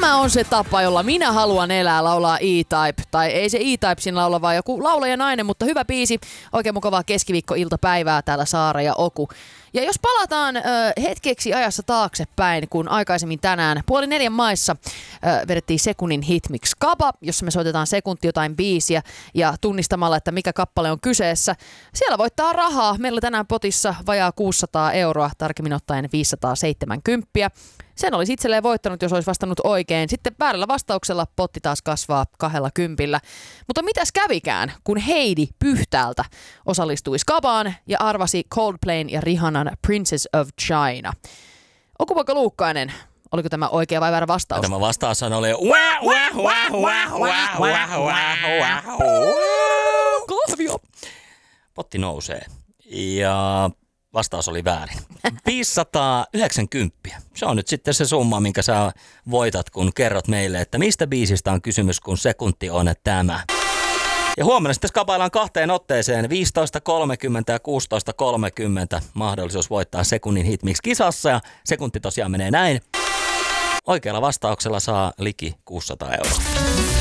Tämä on se tapa, jolla minä haluan elää, laulaa E-Type. Tai ei se E-Type siinä laula, vaan joku laulaja nainen, mutta hyvä biisi. Oikein mukavaa keskiviikko-iltapäivää täällä Saara ja Oku. Ja jos palataan hetkeksi ajassa taaksepäin, kun aikaisemmin tänään 3:30 maissa vedettiin sekunnin hitmix Kaba, jossa me soitetaan sekunti jotain biisiä ja tunnistamalla, että mikä kappale on kyseessä. Siellä voittaa rahaa. Meillä tänään potissa vajaa 600 €, tarkemmin ottaen 570. Sen olisi itselleen voittanut, jos olisi vastannut oikein. Sitten väärällä vastauksella potti taas kasvaa 20. Mutta mitäs kävikään, kun Heidi Pyhtäältä osallistui Skabaan ja arvasi Coldplayn ja Rihannan Princess of China? Okupoika Luukkainen, oliko tämä oikea vai väärä vastaus? Tämä vastaus oli potti nousee ja vastaus oli väärin. 590. Se on nyt sitten se summa, minkä sä voitat, kun kerrot meille, että mistä biisistä on kysymys, kun sekunti on tämä. Ja huomenna sitten skapaillaan 2 otteeseen, 15.30 ja 16.30. Mahdollisuus voittaa sekunnin hitmix-kisassa ja sekunti tosiaan menee näin. Oikealla vastauksella saa liki 600 €.